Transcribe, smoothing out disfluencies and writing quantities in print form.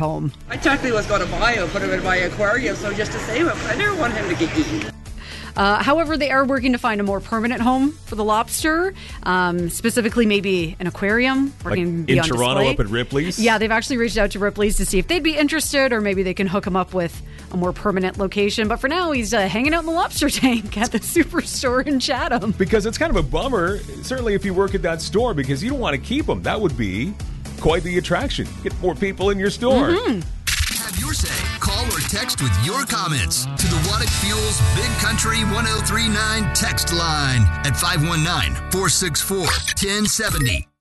home. I technically was going to buy him, put him in my aquarium, so just to save him. I never want him to get eaten. However, they are working to find a more permanent home for the lobster, specifically maybe an aquarium. Like in Toronto up at Ripley's? Yeah, they've actually reached out to Ripley's to see if they'd be interested, or maybe they can hook him up with a more permanent location. But for now, he's hanging out in the lobster tank at the Superstore in Chatham. Because it's kind of a bummer, certainly if you work at that store, because you don't want to keep him. That would be quite the attraction. Get more people in your store. Mm-hmm. Have your say. Call or text with your comments to the Waddick Fuels Big Country 1039 text line at 519-464-1070.